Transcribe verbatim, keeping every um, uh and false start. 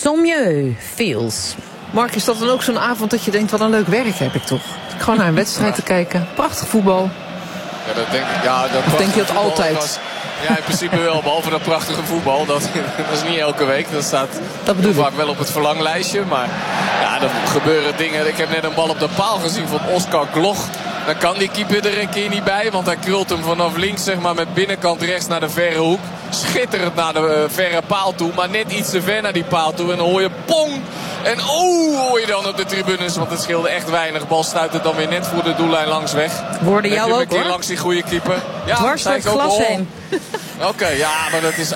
Son mieux, feels. Mark, is dat dan ook zo'n avond dat je denkt, wat een leuk werk heb ik toch? Gewoon naar een wedstrijd ja. te kijken. Prachtig voetbal. Ja, dat denk, ja, dat of denk je dat altijd? Was, ja, in principe wel. Behalve dat prachtige voetbal. Dat, dat is niet elke week. Dat staat dat bedoel vaak wel op het verlanglijstje. Maar ja, er gebeuren dingen. Ik heb net een bal op de paal gezien van Oscar Gloch. Dan kan die keeper er een keer niet bij. Want hij krult hem vanaf links, zeg maar, met binnenkant rechts naar de verre hoek. Schitterend naar de uh, verre paal toe. Maar net iets te ver naar die paal toe. En dan hoor je pong. En oh, hoor je dan op de tribunes. Want het scheelde echt weinig. Bal stuit het dan weer net voor de doellijn langs weg. Hoorde jou ook, hoor. Langs die goede keeper. Ja, dwars door het glas heen. Oké, okay, ja, maar dat is